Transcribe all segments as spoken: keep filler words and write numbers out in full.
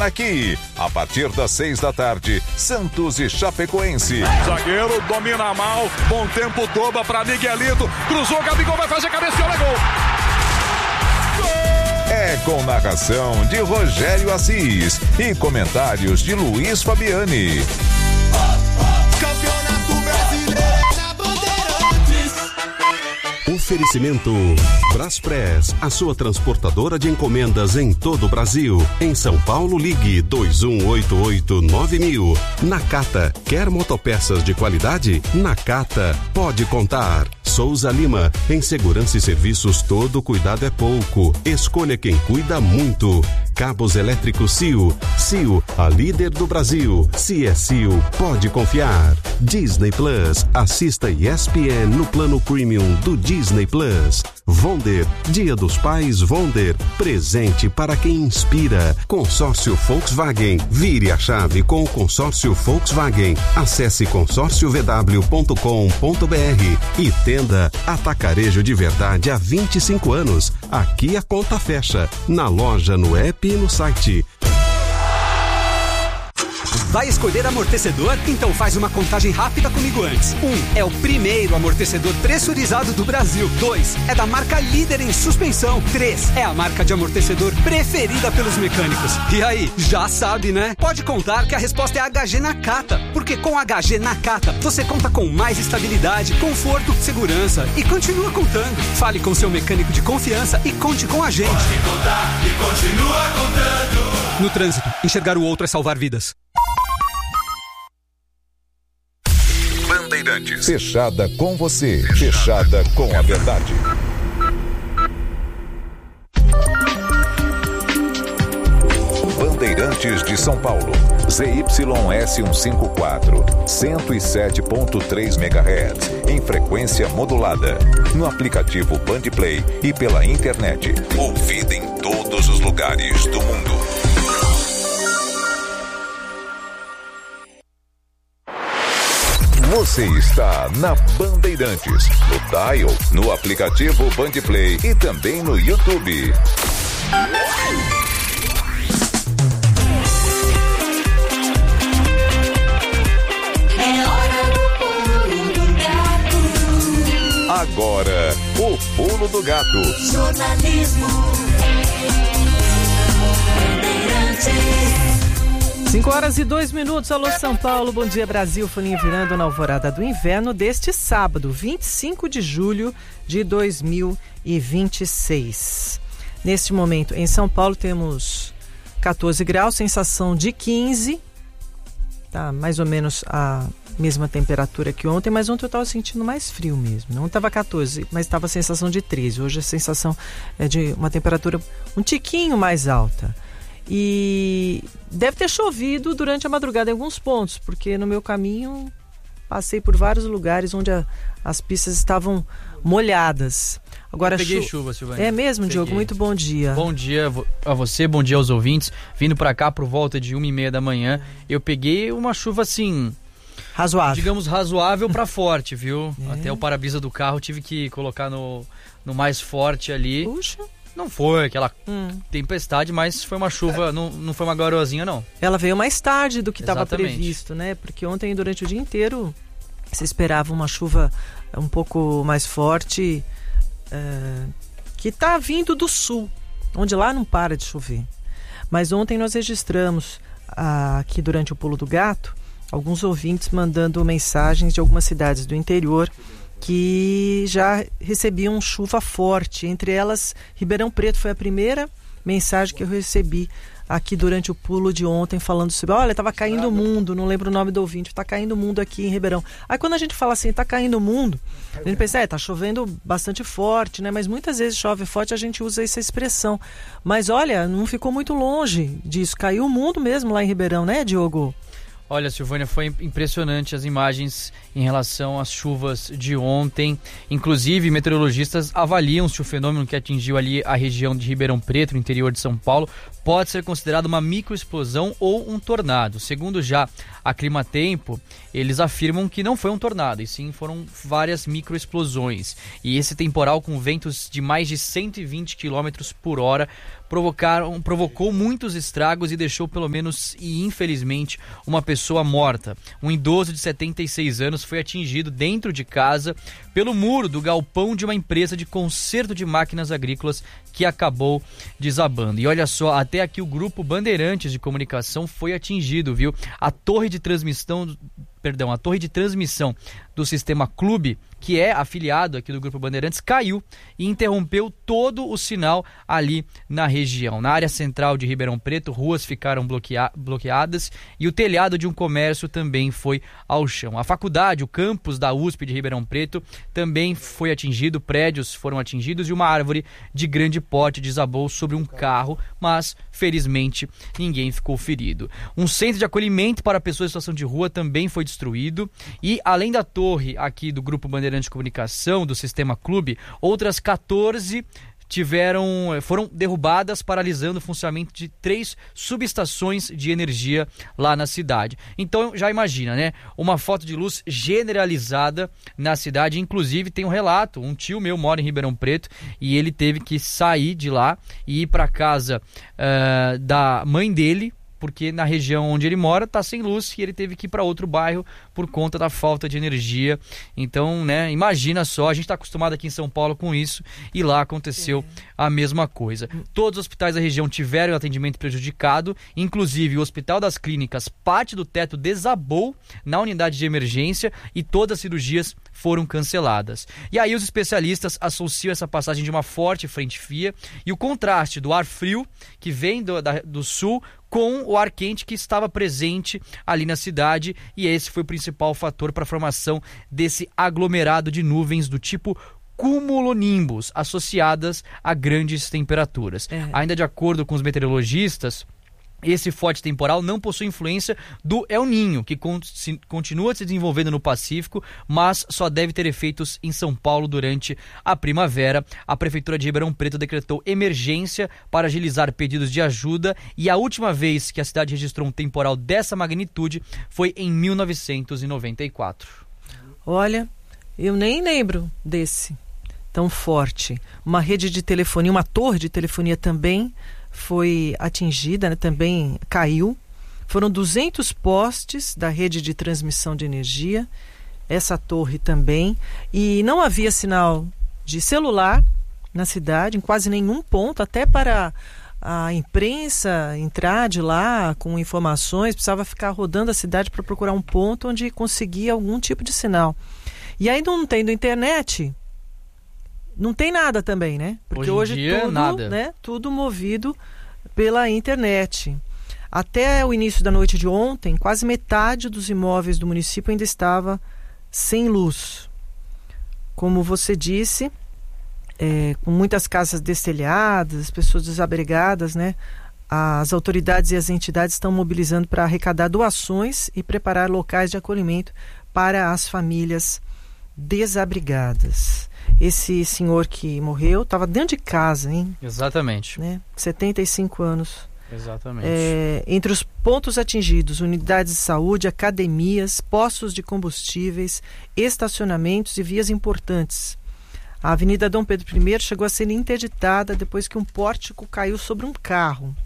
aqui. A partir das seis da tarde, Santos e Chapecoense. Zagueiro domina mal, bom tempo, Toba para Miguelito, cruzou, Gabigol vai fazer cabeceola, gol! É com narração de Rogério Assis e comentários de Luiz Fabiani. Campeonato Brasileiro é na Bandeirantes. Oferecimento Braspress, a sua transportadora de encomendas em todo o Brasil. Em São Paulo, ligue dois um oito oito nove mil. Nakata, quer motopeças de qualidade? Nakata, pode contar. Souza Lima, em segurança e serviços todo cuidado é pouco. Escolha quem cuida muito. Cabos elétricos C I O. C I O, a líder do Brasil. Se é C I O, pode confiar. Disney Plus, assista E S P N no plano premium do Disney Plus. Vonder, Dia dos Pais Vonder, presente para quem inspira. Consórcio Volkswagen, vire a chave com o consórcio Volkswagen. Acesse consórcio v w ponto com ponto b r e tenda Atacarejo de Verdade há vinte e cinco anos. Aqui a conta fecha, na loja, no app e no site. Vai escolher amortecedor? Então faz uma contagem rápida comigo antes. Um, é o primeiro amortecedor pressurizado do Brasil. Dois, é da marca líder em suspensão. Três, é a marca de amortecedor preferida pelos mecânicos. E aí, já sabe, né? Pode contar que a resposta é H G Nakata, porque com H G Nakata você conta com mais estabilidade, conforto, segurança e continua contando. Fale com seu mecânico de confiança e conte com a gente. Pode contar e continua contando. No trânsito, enxergar o outro é salvar vidas. Bandeirantes. Fechada com você. Fechada com a verdade. Bandeirantes de São Paulo. Z Y S cento e cinquenta e quatro. cento e sete ponto três megahertz. Em frequência modulada. No aplicativo Bandplay e pela internet. Ouvida em todos os lugares do mundo. Você está na Bandeirantes, no Dial, no aplicativo Bandplay e também no YouTube. É hora do pulo do gato. Agora, o pulo do gato. Jornalismo. Bandeirantes. cinco horas e dois minutos, alô São Paulo, bom dia Brasil, folhinha virando na alvorada do inverno deste sábado, vinte e cinco de julho de dois mil e vinte e seis. Neste momento em São Paulo temos catorze graus, sensação de quinze, tá mais ou menos a mesma temperatura que ontem, mas ontem eu estava sentindo mais frio mesmo, não estava catorze, mas estava a sensação de treze, hoje a sensação é de uma temperatura um tiquinho mais alta. E deve ter chovido durante a madrugada em alguns pontos, porque no meu caminho passei por vários lugares onde a, as pistas estavam molhadas. Agora, eu peguei chu... chuva, Silvânia. É mesmo, peguei. Diogo? Muito bom dia. Bom dia a você, bom dia aos ouvintes. Vindo pra cá por volta de uma e meia da manhã, eu peguei uma chuva assim... razoável. Digamos razoável pra forte, viu? É. Até o para-brisa do carro tive que colocar no, no mais forte ali. Puxa. Não foi aquela hum. tempestade, mas foi uma chuva, não, não foi uma garoazinha, não. Ela veio mais tarde do que estava Exatamente. previsto, né? Porque ontem, durante o dia inteiro, se esperava uma chuva um pouco mais forte, é, que está vindo do sul, onde lá não para de chover. Mas ontem nós registramos, ah, aqui durante o Pulo do Gato, alguns ouvintes mandando mensagens de algumas cidades do interior que já recebiam chuva forte, entre elas Ribeirão Preto foi a primeira mensagem que eu recebi aqui durante o pulo de ontem, falando sobre, olha, estava caindo o mundo, não lembro o nome do ouvinte, está caindo o mundo aqui em Ribeirão. Aí quando a gente fala assim, está caindo o mundo, a gente pensa, é, está chovendo bastante forte, né? Mas muitas vezes chove forte, a gente usa essa expressão. Mas olha, não ficou muito longe disso, caiu o mundo mesmo lá em Ribeirão, né, Diogo? Olha, Silvânia, foi impressionante as imagens em relação às chuvas de ontem. Inclusive, meteorologistas avaliam se o fenômeno que atingiu ali a região de Ribeirão Preto, no interior de São Paulo, pode ser considerado uma microexplosão ou um tornado. Segundo já a Climatempo, eles afirmam que não foi um tornado, e sim foram várias microexplosões. E esse temporal com ventos de mais de cento e vinte quilômetros por hora provocaram, provocou muitos estragos e deixou pelo menos e infelizmente uma pessoa morta. Um idoso de setenta e seis anos foi atingido dentro de casa pelo muro do galpão de uma empresa de conserto de máquinas agrícolas que acabou desabando. E olha só, até aqui o grupo Bandeirantes de Comunicação foi atingido, viu? A torre de transmissão, perdão, a torre de transmissão do Sistema Clube, que é afiliado aqui do Grupo Bandeirantes, caiu e interrompeu todo o sinal ali na região. Na área central de Ribeirão Preto, ruas ficaram bloquea- bloqueadas e o telhado de um comércio também foi ao chão. A faculdade, o campus da U S P de Ribeirão Preto também foi atingido, prédios foram atingidos e uma árvore de grande porte desabou sobre um carro, mas felizmente ninguém ficou ferido. Um centro de acolhimento para pessoas em situação de rua também foi destruído e além da torre aqui do Grupo Bandeirantes de Comunicação, do Sistema Clube, outras quatorze tiveram, foram derrubadas, paralisando o funcionamento de três subestações de energia lá na cidade. Então já imagina, né? Uma falta de luz generalizada na cidade. Inclusive tem um relato, um tio meu mora em Ribeirão Preto e ele teve que sair de lá e ir para casa uh, da mãe dele, porque na região onde ele mora está sem luz e ele teve que ir para outro bairro por conta da falta de energia. Então, né, imagina só, a gente está acostumado aqui em São Paulo com isso e lá aconteceu é. a mesma coisa. Todos os hospitais da região tiveram atendimento prejudicado, inclusive o Hospital das Clínicas, parte do teto desabou na unidade de emergência e todas as cirurgias foram canceladas. E aí os especialistas associam essa passagem de uma forte frente fria e o contraste do ar frio que vem do, da, do sul com o ar quente que estava presente ali na cidade, e esse foi o principal fator para a formação desse aglomerado de nuvens do tipo cumulonimbus, associadas a grandes temperaturas. É. Ainda de acordo com os meteorologistas, esse forte temporal não possui influência do El Niño, que con- se, continua se desenvolvendo no Pacífico, mas só deve ter efeitos em São Paulo durante a primavera. A Prefeitura de Ribeirão Preto decretou emergência para agilizar pedidos de ajuda e a última vez que a cidade registrou um temporal dessa magnitude foi em mil novecentos e noventa e quatro. Olha, eu nem lembro desse tão forte. Uma rede de telefonia, uma torre de telefonia também foi atingida, né, também caiu. Foram duzentos postes da rede de transmissão de energia, essa torre também, e não havia sinal de celular na cidade, em quase nenhum ponto, até para a imprensa entrar de lá com informações, precisava ficar rodando a cidade para procurar um ponto onde conseguia algum tipo de sinal. E aí não tendo internet, não tem nada também, né? Porque hoje, hoje dia, tudo, nada. né, tudo movido pela internet. Até o início da noite de ontem, quase metade dos imóveis do município ainda estava sem luz. Como você disse, é, com muitas casas destelhadas, pessoas desabrigadas, né? As autoridades e as entidades estão mobilizando para arrecadar doações e preparar locais de acolhimento para as famílias desabrigadas. Esse senhor que morreu estava dentro de casa, hein? Exatamente. Né? setenta e cinco anos. Exatamente. É, entre os pontos atingidos, unidades de saúde, academias, postos de combustíveis, estacionamentos e vias importantes. A Avenida Dom Pedro I chegou a ser interditada depois que um pórtico caiu sobre um carro.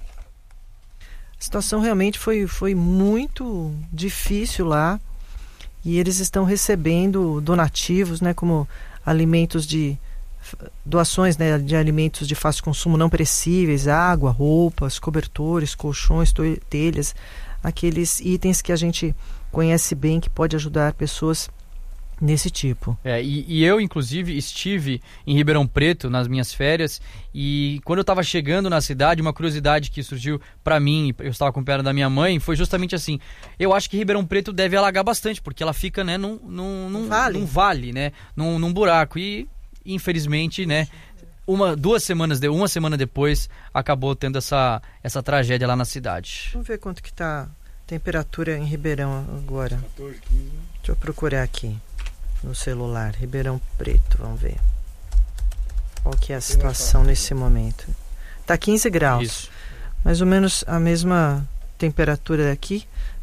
A situação realmente foi, foi muito difícil lá e eles estão recebendo donativos, né, como alimentos de doações, né, de alimentos de fácil consumo não perecíveis, água, roupas, cobertores, colchões, telhas, aqueles itens que a gente conhece bem que pode ajudar pessoas nesse tipo. É, e, e eu, inclusive, estive em Ribeirão Preto nas minhas férias e quando eu estava chegando na cidade, uma curiosidade que surgiu para mim, eu estava acompanhando da minha mãe, foi justamente assim, eu acho que Ribeirão Preto deve alagar bastante, porque ela fica, né, num, num, num, vale. num vale, né, num, num buraco e, infelizmente, né, uma, duas semanas, de, uma semana depois, acabou tendo essa, essa tragédia lá na cidade. Vamos ver quanto que tá a temperatura em Ribeirão agora. quatorze, quinze. Deixa eu procurar aqui no celular, Ribeirão Preto, vamos ver qual que é a situação nesse momento. Tá quinze graus. Isso. Mais ou menos a mesma temperatura aqui.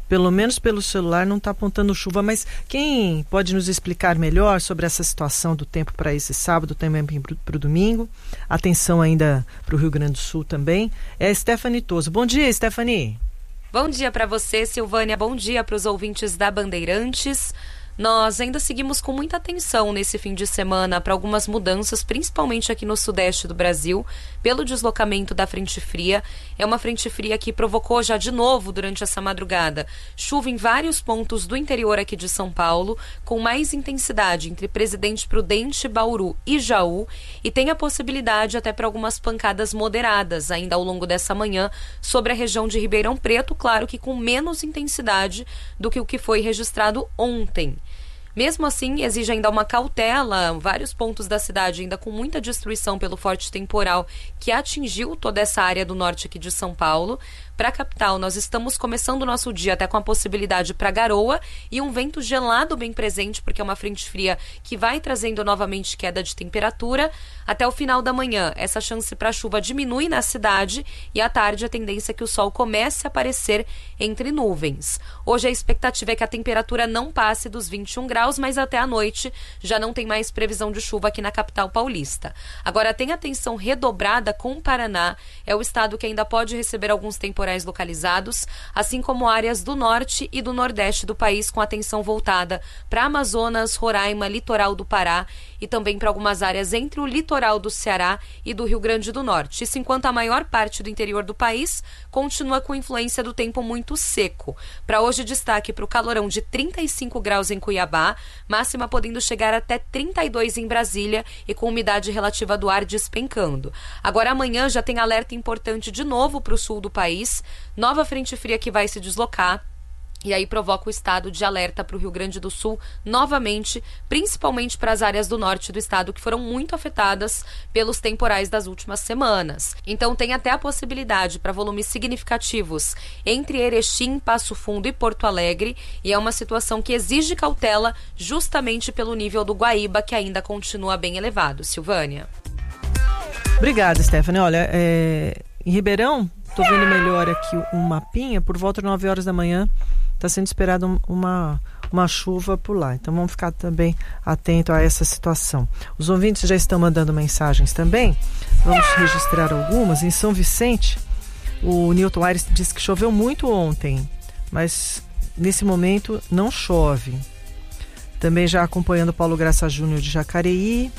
pelo menos pelo celular, não está apontando chuva. Mas quem pode nos explicar melhor sobre essa situação do tempo para esse sábado, também para o domingo? Atenção ainda para o Rio Grande do Sul também. É a Stephanie Toso. Bom dia, Stephanie. Bom dia para você, Silvânia. Bom dia para os ouvintes da Bandeirantes. Nós ainda seguimos com muita atenção nesse fim de semana para algumas mudanças, principalmente aqui no sudeste do Brasil, pelo deslocamento da frente fria. É uma frente fria que provocou já de novo, durante essa madrugada, chuva em vários pontos do interior aqui de São Paulo, com mais intensidade entre Presidente Prudente, Bauru e Jaú, e tem a possibilidade até para algumas pancadas moderadas ainda ao longo dessa manhã sobre a região de Ribeirão Preto, claro que com menos intensidade do que o que foi registrado ontem. Mesmo assim, exige ainda uma cautela, vários pontos da cidade ainda com muita destruição pelo forte temporal que atingiu toda essa área do norte aqui de São Paulo. Para a capital, nós estamos começando o nosso dia até com a possibilidade para garoa e um vento gelado bem presente, porque é uma frente fria que vai trazendo novamente queda de temperatura. Até o final da manhã, essa chance para chuva diminui na cidade e à tarde a tendência é que o sol comece a aparecer entre nuvens. Hoje a expectativa é que a temperatura não passe dos vinte e um graus, mas até a noite já não tem mais previsão de chuva aqui na capital paulista. Agora tem atenção redobrada com o Paraná, é o estado que ainda pode receber alguns temporais localizados, assim como áreas do norte e do nordeste do país, com atenção voltada para Amazonas, Roraima, litoral do Pará e também para algumas áreas entre o litoral do Ceará e do Rio Grande do Norte. Isso enquanto a maior parte do interior do país continua com influência do tempo muito seco. Para hoje, destaque para o calorão de trinta e cinco graus em Cuiabá, máxima podendo chegar até trinta e dois em Brasília e com umidade relativa do ar despencando. Agora amanhã já tem alerta importante de novo para o sul do país, nova frente fria que vai se deslocar e aí provoca o estado de alerta para o Rio Grande do Sul novamente, principalmente para as áreas do norte do estado que foram muito afetadas pelos temporais das últimas semanas. Então tem até a possibilidade para volumes significativos entre Erechim, Passo Fundo e Porto Alegre, e é uma situação que exige cautela justamente pelo nível do Guaíba, que ainda continua bem elevado. Silvânia. Obrigada, Stephanie. Olha, é... em Ribeirão, estou vendo melhor aqui um mapinha, por volta de nove horas da manhã está sendo esperada uma, uma chuva por lá. Então vamos ficar também atento a essa situação. Os ouvintes já estão mandando mensagens também. Vamos registrar algumas. Em São Vicente, o Newton Aires disse que choveu muito ontem, mas nesse momento não chove. Também já acompanhando o Paulo Graça Júnior de Jacareí.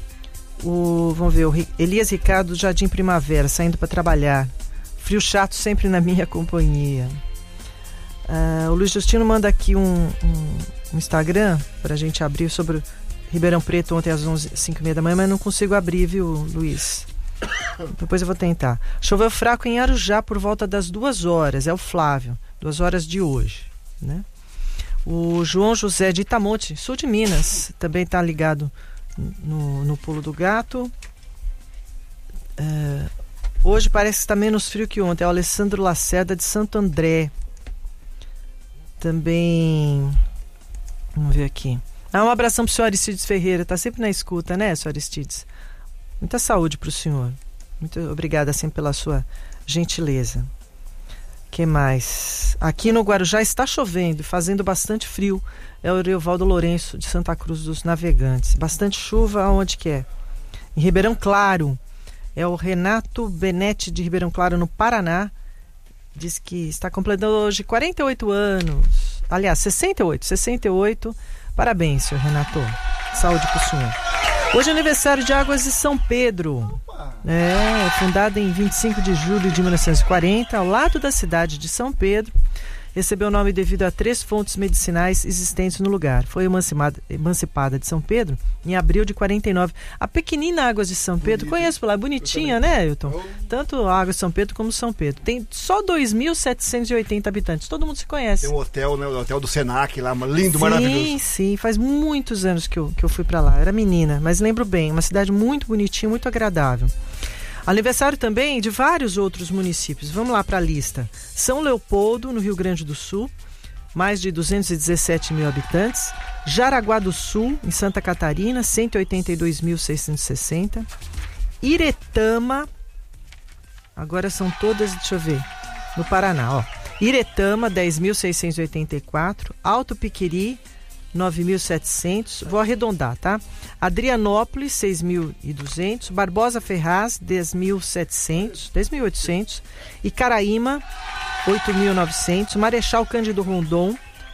O, vamos ver, o Elias Ricardo, Jardim Primavera, saindo para trabalhar. Frio chato sempre na minha companhia. Uh, o Luiz Justino manda aqui um, um, um Instagram para a gente abrir sobre Ribeirão Preto ontem às onze, cinco e meia da manhã, mas não consigo abrir, viu, Luiz? Depois eu vou tentar. Choveu fraco em Arujá por volta das duas horas, é o Flávio, duas horas de hoje, né? O João José de Itamonte, sul de Minas, também está ligado no, no Pulo do Gato. Uh, hoje parece que está menos frio que ontem. É o Alessandro Lacerda de Santo André. Também, vamos ver aqui. Ah, um abração pro senhor Aristides Ferreira, tá sempre na escuta, né, senhor Aristides? Muita saúde pro senhor. Muito obrigada sempre pela sua gentileza. Que mais? Aqui no Guarujá está chovendo, fazendo bastante frio. É o Eurivaldo Lourenço de Santa Cruz dos Navegantes. Bastante chuva, aonde que é? Em Ribeirão Claro. É o Renato Benetti de Ribeirão Claro, no Paraná. Diz que está completando hoje quarenta e oito anos. Aliás, sessenta e oito. sessenta e oito. Parabéns, senhor Renato. Saúde pro senhor. Hoje é aniversário de Águas de São Pedro. É, fundada em vinte e cinco de julho de mil novecentos e quarenta, ao lado da cidade de São Pedro. Recebeu o nome devido a três fontes medicinais existentes no lugar. Foi emancipada, emancipada de São Pedro em abril de quarenta e nove. A pequenina Águas de São Pedro, bonito, conheço por lá, bonitinha, né, Hilton? Tanto Águas de São Pedro como São Pedro. Tem só dois mil setecentos e oitenta habitantes. Todo mundo se conhece. Tem um hotel, né? O hotel do Senac lá, lindo, sim, maravilhoso. Sim, sim. Faz muitos anos que eu, que eu fui pra lá. Era menina, mas lembro bem. Uma cidade muito bonitinha, muito agradável. Aniversário também de vários outros municípios. Vamos lá para a lista. São Leopoldo, no Rio Grande do Sul, mais de duzentos e dezessete mil habitantes. Jaraguá do Sul, em Santa Catarina, cento e oitenta e dois mil seiscentos e sessenta. Iretama, agora são todas, deixa eu ver, no Paraná, ó. Iretama, dez mil seiscentos e oitenta e quatro. Alto Piqueri, nove mil e setecentos. Vou arredondar, tá? Adrianópolis, seis mil e duzentos. Barbosa Ferraz, dez mil e setecentos, dez mil e oitocentos. Icaraíma, oito mil e novecentos. Marechal Cândido Rondon,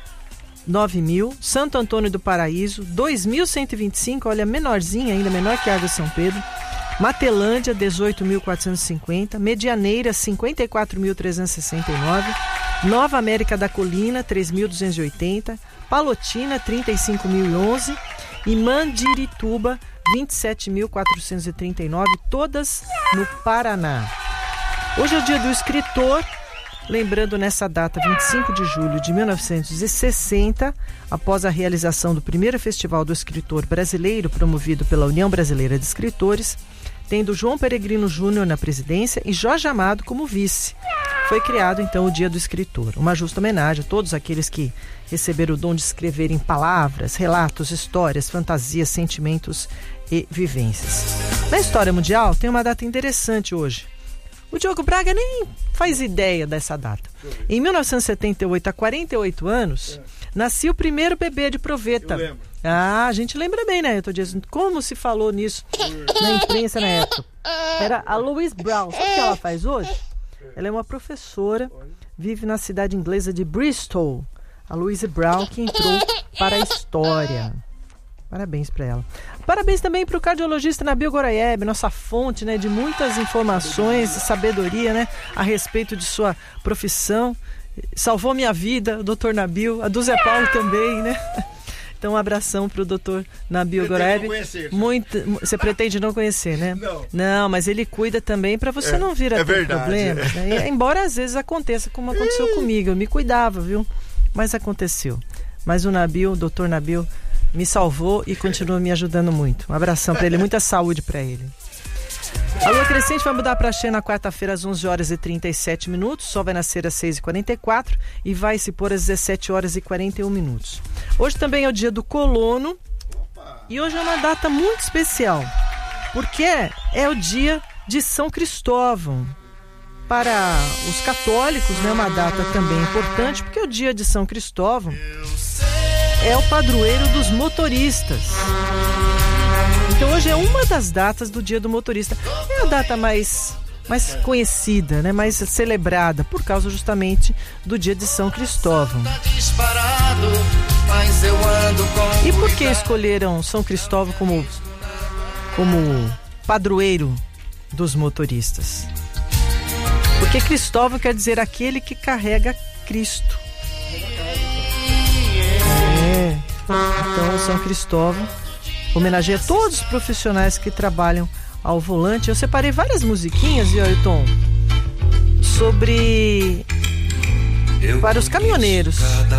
nove mil. Santo Antônio do Paraíso, dois mil cento e vinte e cinco. Olha, menorzinha ainda, menor que Água São Pedro. Matelândia, dezoito mil quatrocentos e cinquenta. Medianeira, cinquenta e quatro mil trezentos e sessenta e nove. Nova América da Colina, três mil duzentos e oitenta. Palotina, trinta e cinco mil e onze. E Mandirituba, vinte e sete mil quatrocentos e trinta e nove, todas no Paraná. Hoje é o dia do escritor, lembrando nessa data, vinte e cinco de julho de mil novecentos e sessenta, após a realização do primeiro Festival do Escritor Brasileiro, promovido pela União Brasileira de Escritores, tendo João Peregrino Júnior na presidência e Jorge Amado como vice. Foi criado, então, o Dia do Escritor, uma justa homenagem a todos aqueles que receberam o dom de escrever em palavras, relatos, histórias, fantasias, sentimentos e vivências. Na história mundial, tem uma data interessante hoje. O Diogo Braga nem faz ideia dessa data. Em mil novecentos e setenta e oito, há quarenta e oito anos, nascia o primeiro bebê de proveta. Eu lembro. Ah, a gente lembra bem, né? Eu tô dizendo como se falou nisso na imprensa na época. Era a Louise Brown. Sabe o que ela faz hoje? Ela é uma professora, vive na cidade inglesa de Bristol. A Louise Brown, que entrou para a história. Parabéns para ela. Parabéns também para o cardiologista Nabil Goraieb, nossa fonte, né, de muitas informações e sabedoria, né, a respeito de sua profissão. Salvou minha vida, o doutor Nabil, a do Zé Paulo também, né? Então, um abração para o doutor Nabil Goraieb. Muito, você pretende não conhecer, né? Não. Não, mas ele cuida também para você É, não vir a é ter verdade, problemas. é. Né? Embora às vezes aconteça, como aconteceu comigo. Eu me cuidava, viu? Mas aconteceu. Mas o Nabil, o doutor Nabil, me salvou e continua me ajudando muito. Um abração para ele, muita saúde para ele. A lua crescente vai mudar para cheia na quarta-feira às onze horas e trinta e sete minutos. O sol vai nascer às seis e quarenta e quatro e vai se pôr às dezessete horas e quarenta e um minutos. Hoje também é o dia do colono. E hoje é uma data muito especial, porque é o dia de São Cristóvão. Para os católicos, né, uma data também importante, porque o dia de São Cristóvão é o padroeiro dos motoristas. Então hoje é uma das datas do dia do motorista. É a data mais, mais conhecida, né, mais celebrada, por causa justamente do dia de São Cristóvão. E por que escolheram São Cristóvão como, como padroeiro dos motoristas? Porque Cristóvão quer dizer aquele que carrega Cristo. É. Então, São Cristóvão homenageia todos os profissionais que trabalham ao volante. Eu separei várias musiquinhas, viu, Ailton? Sobre... para os caminhoneiros.